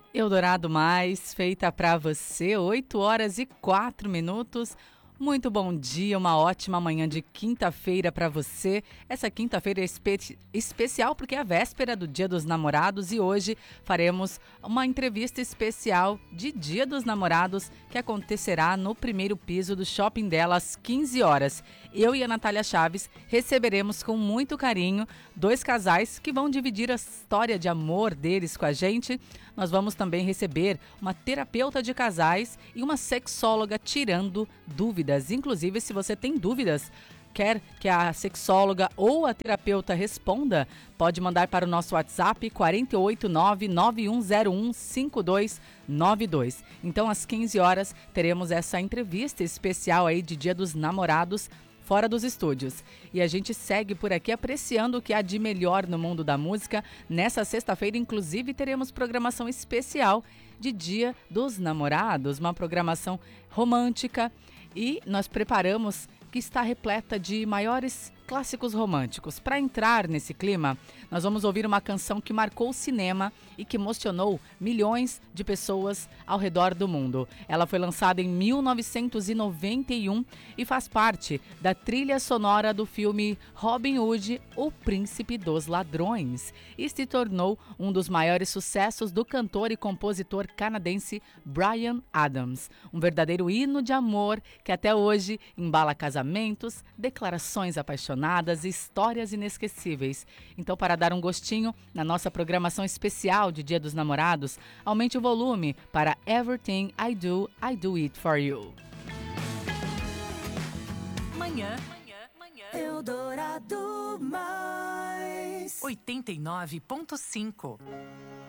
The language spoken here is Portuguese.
Eldorado Mais, feita para você, 8h04. Muito bom dia, uma ótima manhã de quinta-feira para você. Essa quinta-feira é especial porque é a véspera do Dia dos Namorados e hoje faremos uma entrevista especial de Dia dos Namorados que acontecerá no primeiro piso do Shopping dela às 15 horas. Eu e a Natália Chaves receberemos com muito carinho dois casais que vão dividir a história de amor deles com a gente. Nós vamos também receber uma terapeuta de casais e uma sexóloga tirando dúvidas. Inclusive, se você tem dúvidas, quer que a sexóloga ou a terapeuta responda, pode mandar para o nosso WhatsApp 489-9101-5292. Então, às 15 horas, teremos essa entrevista especial aí de Dia dos Namorados, fora dos estúdios. E a gente segue por aqui apreciando o que há de melhor no mundo da música. Nessa sexta-feira, inclusive, teremos programação especial de Dia dos Namorados, uma programação romântica. E nós preparamos que está repleta de maiores clássicos românticos. Para entrar nesse clima, nós vamos ouvir uma canção que marcou o cinema e que emocionou milhões de pessoas ao redor do mundo. Ela foi lançada em 1991 e faz parte da trilha sonora do filme Robin Hood, O Príncipe dos Ladrões, e se tornou um dos maiores sucessos do cantor e compositor canadense Bryan Adams. Um verdadeiro hino de amor que até hoje embala casamentos, declarações apaixonadas, histórias inesquecíveis. Então, para dar um gostinho na nossa programação especial de Dia dos Namorados, aumente o volume para Everything I Do It For You. Manhã Eldorado Mais 89.5.